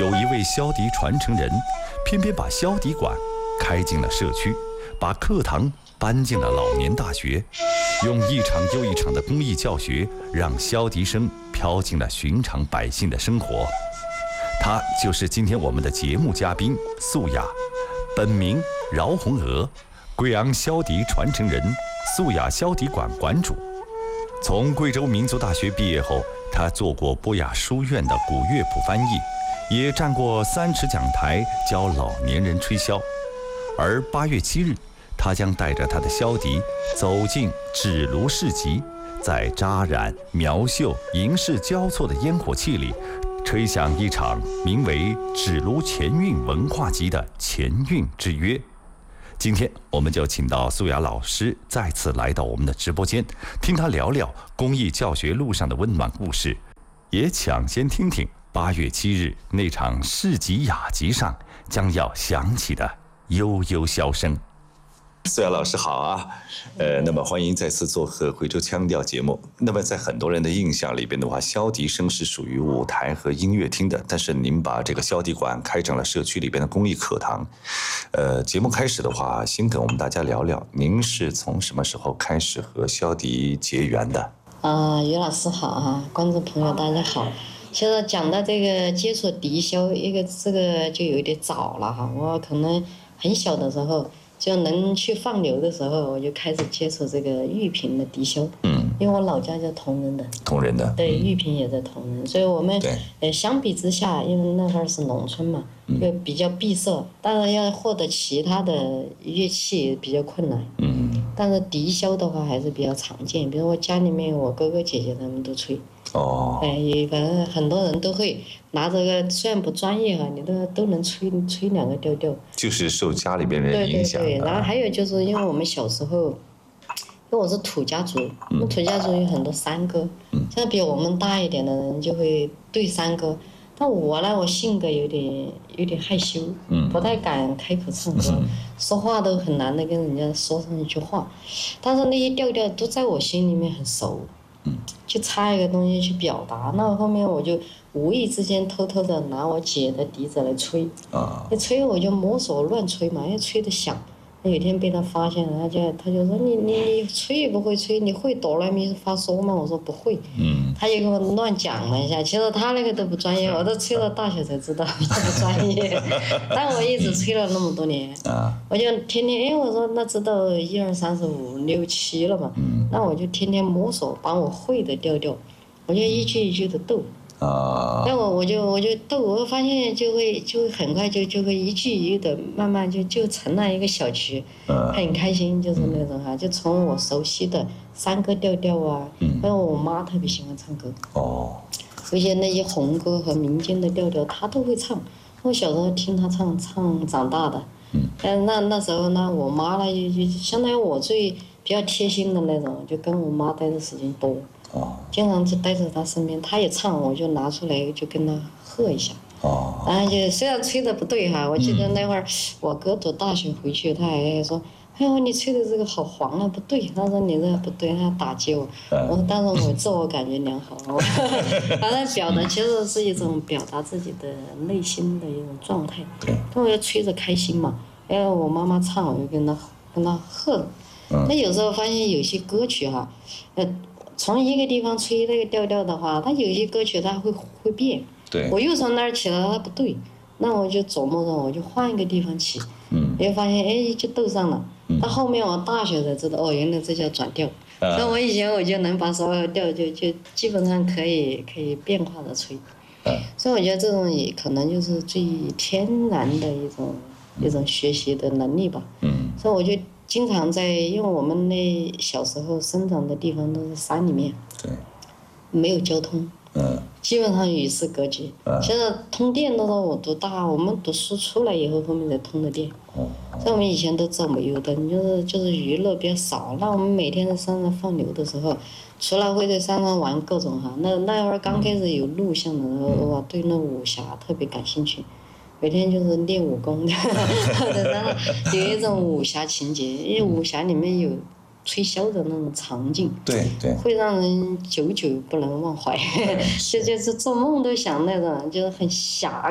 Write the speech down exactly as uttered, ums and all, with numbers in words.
有一位箫笛传承人，偏偏把箫笛馆开进了社区，把课堂搬进了老年大学，用一场又一场的公益教学，让箫笛声飘进了寻常百姓的生活。他就是今天我们的节目嘉宾素雅，本名饶红娥，贵阳箫笛传承人，素雅箫笛馆馆主。从贵州民族大学毕业后，他做过博雅书院的古乐谱翻译，也站过三尺讲台教老年人吹箫。而八月七日，他将带着他的箫笛走进纸炉市集，在扎染、苗绣、银饰交错的烟火气里，吹响一场名为“纸炉前韵文化集”的前韵之约。今天我们就请到素雅老师再次来到我们的直播间，听他聊聊公益教学路上的温暖故事，也抢先听听八月七日那场市集雅集上将要响起的悠悠箫声。素雅老师好啊，呃，那么欢迎再次做客贵州腔调节目。那么在很多人的印象里边的话，箫笛声是属于舞台和音乐厅的，但是您把这个箫笛馆开成了社区里边的公益课堂。呃，节目开始的话，先跟我们大家聊聊，您是从什么时候开始和箫笛结缘的？ 啊、呃，于老师好啊，观众朋友大家好。其实讲到这个接触笛箫，一个这个就有点早了哈，我可能很小的时候。就能去放牛的时候，我就开始接触这个玉屏的笛箫。嗯，因为我老家就铜仁的。 铜仁的。 对，玉屏也在铜仁，所以我们呃相比之下，因为那会儿是农村嘛，就比较闭塞，当然要获得其他的乐器比较困难。嗯。但是笛箫的话还是比较常见，比如我家里面我哥哥姐姐他们都吹。哦。哎，反正很多人都会拿这个，虽然不专业哈，你都都能吹吹两个调调。 就是受家里边人影响。 对对对，然后还有就是因为我们小时候，因为我是土家族，我们土家族有很多山歌，像比我们大一点的人就会对山歌，但我呢，我性格有点有点害羞，不太敢开口唱歌，说话都很难的跟人家说上一句话，但是那些调调都在我心里面很熟。就差一个东西去表达，那后面我就无意之间偷偷的拿我姐的笛子来吹，啊，一吹我就摸索乱吹嘛，因为吹得响。有一天被他发现了，他就他就说你你你吹也不会吹，你会哆来咪发嗦吗？我说不会，嗯，他就给我乱讲了一下，其实他那个都不专业，我都吹到大学才知道他不专业，但我一直吹了那么多年，啊，我就天天，哎，我说那知道一二三四五六七了嘛，嗯，那我就天天摸索，把我会的调调，我就一句一句的斗。啊，那我我就我就斗，我发现就会就会很快就就会一句一句的慢慢就就成了一个小曲，嗯，很开心，就是那种哈，就从我熟悉的山歌调调啊，嗯，还有我妈特别喜欢唱歌，哦，有些那些红歌和民间的调调她都会唱，我小时候听她唱唱长大的，嗯，但那那时候呢，我妈呢就就相当于我最比较贴心的那种，就跟我妈待的时间多。哦，经常就待在他身边，他也唱，我就拿出来就跟他和一下。哦，然后就虽然吹的不对哈，我记得那会儿我哥读大学回去，他还说：“哎呦，你吹的这个好黄啊，不对。”他说：“你这个不对。”他打击我。我说：“但是我自我感觉良好。”反正表达其实是一种表达自己的内心的一种状态。对。但我要吹着开心嘛，哎，我妈妈唱，我就跟他跟他和。那有时候发现有些歌曲哈，呃。从一个地方吹那个调调的话，它有些歌曲它会会变。对。我又从那儿起来，它不对，那我就琢磨着，我就换一个地方起。嗯。我就发现，哎，就斗上了。嗯。到后面我大学才知道，哦，原来这叫转调。啊。所以我以前我就能把所有调就就基本上可以可以变化的吹。啊。所以我觉得这种也可能就是最天然的一种、嗯、一种学习的能力吧。嗯。所以我就。经常在，因为我们那小时候生长的地方都是山里面，对，没有交通，嗯，基本上与世隔绝。嗯，现在通电都是我读大，我们读书出来以后，后面才通的电。哦，在我们以前都走煤油灯，就是就是娱乐比较少。那我们每天在山上放牛的时候，除了会在山上玩各种哈，那那会儿刚开始有录像的时候，我、嗯、对那武侠特别感兴趣。每天就是练武功的，然后有一种武侠情节，因为武侠里面有吹箫的那种场景，对对，会让人久久不能忘怀，就就是做梦都想那种，就是很侠。